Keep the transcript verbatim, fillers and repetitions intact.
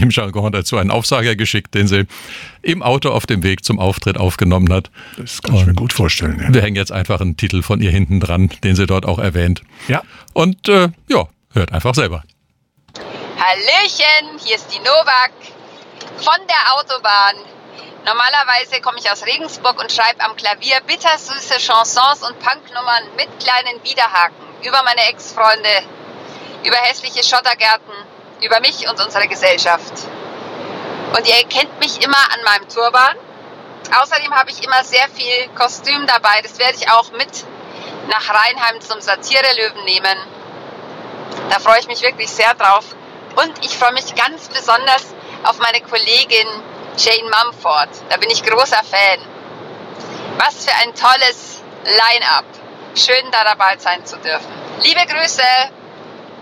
im Jargon dazu einen Aufsager geschickt, den sie im Auto auf dem Weg zum Auftritt aufgenommen hat. Das kann ich mir gut vorstellen. Ja. Wir hängen jetzt einfach einen Titel von ihr hinten dran, den sie dort auch erwähnt. Ja. Und äh, ja, hört einfach selber. Hallöchen, hier ist die Novak von der Autobahn. Normalerweise komme ich aus Regensburg und schreibe am Klavier bittersüße Chansons und Punknummern mit kleinen Widerhaken über meine Ex-Freunde, über hässliche Schottergärten, über mich und unsere Gesellschaft. Und ihr kennt mich immer an meinem Turban. Außerdem habe ich immer sehr viel Kostüm dabei. Das werde ich auch mit nach Rheinheim zum Satire-Löwen nehmen. Da freue ich mich wirklich sehr drauf. Und ich freue mich ganz besonders auf meine Kollegin Jane Mumford. Da bin ich großer Fan. Was für ein tolles Line-Up. Schön, da dabei sein zu dürfen. Liebe Grüße!